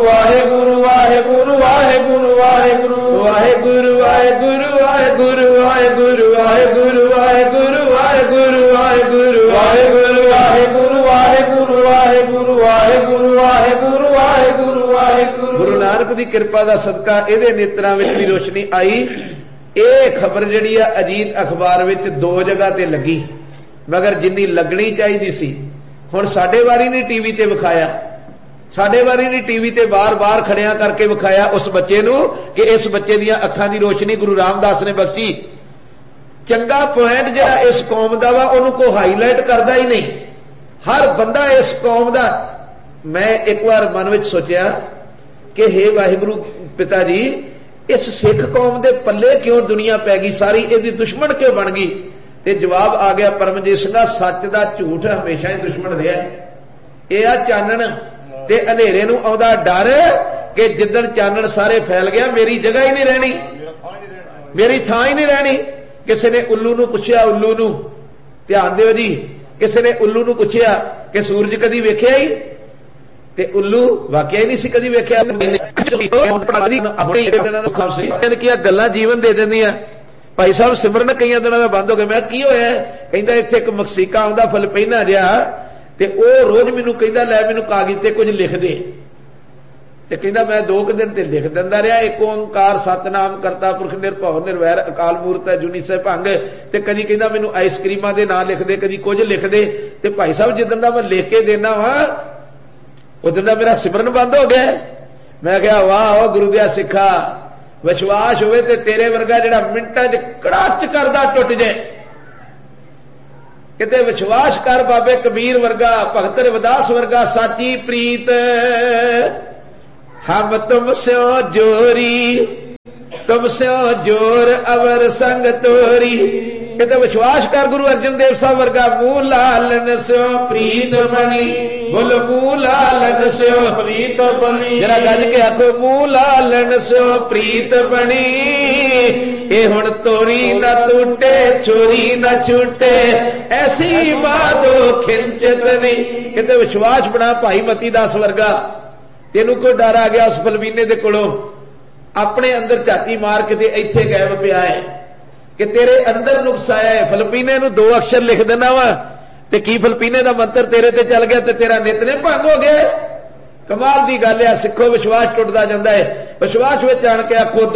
ਵਾਹਿਗੁਰੂ ਵਾਹਿਗੁਰੂ ਵਾਹਿਗੁਰੂ ਵਾਹਿਗੁਰੂ ਵਾਹਿਗੁਰੂ ਵਾਹਿਗੁਰੂ ਵਾਹਿਗੁਰੂ ਵਾਹਿਗੁਰੂ ਵਾਹਿਗੁਰੂ ਵਾਹਿਗੁਰੂ ਵਾਹਿਗੁਰੂ ਵਾਹਿਗੁਰੂ ਵਾਹਿਗੁਰੂ ਵਾਹਿਗੁਰੂ ਵਾਹਿਗੁਰੂ ਵਾਹਿਗੁਰੂ ਵਾਹਿਗੁਰੂ ਵਾਹਿਗੁਰੂ ਵਾਹਿਗੁਰੂ ਵਾਹਿਗੁਰੂ। ਗੁਰੂ ਨਾਨਕ ਦੀ ਕਿਰਪਾ ਦਾ ਸਦਕਾ ਇਹਦੇ ਨੇਤਰਾਂ ਵਿੱਚ ਵੀ ਰੋਸ਼ਨੀ ਆਈ। ਇਹ ਖਬਰ ਜਿਹੜੀ ਆ ਅਜੀਤ ਅਖਬਾਰ ਵਿੱਚ 2 ਜਗ੍ਹਾ ਤੇ ਲੱਗੀ, ਮਗਰ ਜਿੰਨੀ ਲੱਗਣੀ ਚਾਹੀਦੀ ਸੀ। ਹੁਣ ਸਾਡੇ ਵਾਰੀ ਨਹੀਂ ਟੀਵੀ ਤੇ ਵਿਖਾਇਆ, ਸਾਡੇ ਵਾਰੀ ਨਹੀਂ ਟੀਵੀ ਤੇ ਬਾਰ-ਬਾਰ ਖੜਿਆਂ ਕਰਕੇ ਵਿਖਾਇਆ ਉਸ ਬੱਚੇ ਨੂੰ ਕਿ ਇਸ ਬੱਚੇ ਦੀਆਂ ਅੱਖਾਂ ਦੀ ਰੋਸ਼ਨੀ ਗੁਰੂ ਰਾਮਦਾਸ ਨੇ ਬਖਸ਼ੀ। ਚੰਗਾ ਪੁਆਇੰਟ ਜਿਹੜਾ ਇਸ ਕੌਮ ਦਾ ਵਾ ਉਹਨੂੰ ਕੋਈ ਹਾਈਲਾਈਟ ਕਰਦਾ ਹੀ ਨਹੀਂ। ਹਰ ਬੰਦਾ ਇਸ ਕੌਮ ਦਾ। ਮੈਂ ਇੱਕ ਵਾਰ ਮਨ ਵਿੱਚ ਸੋਚਿਆ ਕਿ ਹੇ ਵਾਹਿਗੁਰੂ ਪਿਤਾ ਜੀ, ਇਸ ਸਿੱਖ ਕੌਮ ਦੇ ਪੱਲੇ ਕਿਉਂ ਦੁਨੀਆ ਪੈ ਗਈ ਸਾਰੀ, ਇਹਦੀ ਦੁਸ਼ਮਣ ਕਿਉਂ ਬਣ ਗਈ? ਤੇ ਜਵਾਬ ਆ ਗਿਆ ਪਰਮਜੀਤ ਸਿੰਘਾ, ਸੱਚ ਦਾ ਝੂਠ ਹਮੇਸ਼ਾ ਹੀ ਦੁਸ਼ਮਣ ਰਿਹਾ। ਇਹ ਆ ਚਾਨਣ ਤੇ ਹਨੇਰੇ ਨੂੰ ਆਉਂਦਾ ਡਰ ਕਿ ਜਿੱਦਣ ਚਾਨਣ ਸਾਰੇ ਫੈਲ ਗਿਆ ਮੇਰੀ ਜਗ੍ਹਾ ਹੀ ਨਹੀਂ ਰਹਿਣੀ, ਮੇਰੀ ਥਾਂ ਹੀ ਨਹੀਂ ਰਹਿਣੀ। ਕਿਸੇ ਨੇ ਉੱਲੂ ਨੂੰ ਪੁੱਛਿਆ, ਉੱਲੂ ਨੂੰ ਧਿਆਨ ਦਿਓ ਜੀ, ਕਿਸੇ ਨੇ ਉੱਲੂ ਨੂੰ ਪੁੱਛਿਆ ਕਿ ਸੂਰਜ ਕਦੀ ਵੇਖਿਆ ਹੀ? ਤੇ ਉੱਲੂ ਵਾਕਿਆ ਹੀ ਨਹੀਂ ਸੀ ਕਦੀ ਵੇਖਿਆ। ਆਪਣੀਆਂ ਗੱਲਾਂ ਜੀਵਨ ਦੇ ਦਿੰਦੀਆਂ। ਭਾਈ ਸਾਹਿਬ ਸਿਮਰਨ ਕਈਆਂ ਦਿਨਾਂ ਦਾ ਬੰਦ ਹੋ ਗਿਆ। ਮੈਂ ਕੀ ਹੋਇਆ? ਕਹਿੰਦਾ ਇੱਥੇ ਇੱਕ ਮਕਸੀਕਾ ਆਉਂਦਾ ਫਿਲਪੀਨਾ ਜਿਹਾ, ਤੇ ਉਹ ਰੋਜ਼ ਮੈਨੂੰ ਕਹਿੰਦਾ ਲੈ ਮੈਨੂੰ ਕਾਗਜ਼ ਤੇ ਕੁਝ ਲਿਖ ਦੇ। ਤੇ ਕਹਿੰਦਾ ਮੈਂ 2 ਦਿਨ ਤੇ ਲਿਖ ਦਿੰਦਾ ਰਿਹਾ, ਏਕ ਓੰਕਾਰ ਸਤਨਾਮ ਕਰਤਾ ਪੁਰਖ ਨਿਰਭਉ ਨਿਰਵੈਰ ਅਕਾਲ ਮੂਰਤ ਅਜੂਨੀ ਸੈਭੰਗ। ਤੇ ਕਦੀ ਕਹਿੰਦਾ ਮੈਨੂੰ ਆਈਸਕ੍ਰੀਮਾਂ ਦੇ ਨਾਂ ਲਿਖ ਦੇ, ਕਦੀ ਕੁਝ ਲਿਖ ਦੇ। ਤੇ ਭਾਈ ਸਾਹਿਬ ਜਿੱਦਣ ਦਾ ਮੈਂ ਲਿਖ ਕੇ ਦੇਣਾ ਵਾ ਉਦੋਂ ਦਾ ਮੇਰਾ ਸਿਮਰਨ ਬੰਦ ਹੋ ਗਿਆ। ਮੈਂ ਕਿਹਾ ਵਾਹ ਗੁਰੂ ਦਿਆ ਸਿੱਖਾ, ਵਿਸ਼ਵਾਸ ਹੋਵੇ ਤੇ ਤੇਰੇ ਵਰਗਾ ਜਿਹੜਾ ਮਿੰਟਾਂ 'ਚ ਕੜਾਚ ਕਰਦਾ ਟੁੱਟ ਜਾਏ। ਕਿਤੇ ਵਿਸ਼ਵਾਸ ਕਰ ਬਾਬੇ ਕਬੀਰ ਵਰਗਾ, ਭਗਤ ਰਵਿਦਾਸ ਵਰਗਾ, ਸਾਚੀ ਪ੍ਰੀਤ ਹਮ ਤੁਮ ਸਿਓ ਜੋਰੀ, ਤੁਮ ਸਿਓ ਜੋਰ ਅਵਰ ਸੰਗ ਤੋਰੀ। ਕਿਤੇ ਵਿਸ਼ਵਾਸ ਕਰ ਗੁਰੂ ਅਰਜਨ ਦੇਵ ਸਾਹਿਬ ਵਰਗਾ, ਮੂੰਹ ਲਾਲਨ ਸਿਓ ਪ੍ਰੀਤ ਬਣੀ, ਬੋਲ ਮੂੰਹ ਲਾਲਨ ਸਿਓ ਪ੍ਰੀਤ ਬਣੀ। ਜਰਾ ਗੱਜ ਕੇ ਆਖੋ ਮੂੰਹ ਲਾਲਨ ਸਿਓ ਪ੍ਰੀਤ ਬਣੀ। ਇਹ ਹੁਣ ਤੋਰੀ ਨਾ ਟੁੱਟੇ ਚੋਰੀ ਨਾ ਛੁੱਟੇ, ਐਸੀ ਬਾਦੋ ਖਿੰਚਤ ਨਹੀਂ। ਕਿਤੇ ਵਿਸ਼ਵਾਸ ਬਣਾ ਭਾਈ ਮਤੀ ਦਾਸ ਵਰਗਾ। ਤੈਨੂੰ ਕੋਈ ਡਰ ਆ ਗਿਆ ਉਸ ਫਲਵੀਨੇ ਦੇ ਕੋਲੋਂ, ਆਪਣੇ ਅੰਦਰ ਝਾਤੀ ਮਾਰ ਕੇ ਤੇ ਇੱਥੇ ਗਾਇਬ ਪਿਆ ਹੈ ਕਿ ਤੇਰੇ ਅੰਦਰ ਨੁਕਸ ਆਇਆ ਹੈ। ਫਲਪੀਨੇ ਨੂੰ 2 ਅਕਸ਼ਰ ਲਿਖ ਦੇਣਾ ਵਾ ਤੇ ਕੀ ਫਲਪੀਨੇ ਦਾ ਮੰਤਰ ਤੇਰੇ ਤੇ ਚੱਲ ਗਿਆ ਤੇ ਤੇਰਾ ਨਿਤਨੇਮ ਭੰਗ ਹੋ ਗਿਆ। ਕਮਾਲ ਦੀ ਗੱਲ ਹੈ। ਸਿੱਖੋ ਵਿਸ਼ਵਾਸ ਟੁੱਟਦਾ ਜਾਂਦਾ ਹੈ। ਵਿਸ਼ਵਾਸ ਵਿੱਚ ਆਣ ਕੇ ਆਖੋ